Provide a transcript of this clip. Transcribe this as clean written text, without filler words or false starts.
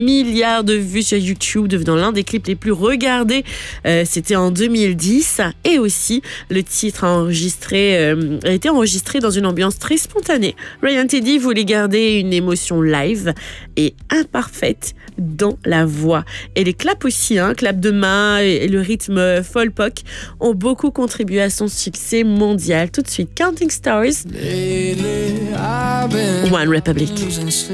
milliards de vues sur YouTube, devenant l'un des clips les plus regardés. C'était en 2010. Et aussi, le titre a été enregistré dans une ambiance très spontanée. Ryan Teddy voulait garder une émotion live et imparfaite dans la voix. Et les claps aussi, claps de main et le rythme folk ont beaucoup contribué à son succès mondial. Tout de suite, Counting Stars, One Republic.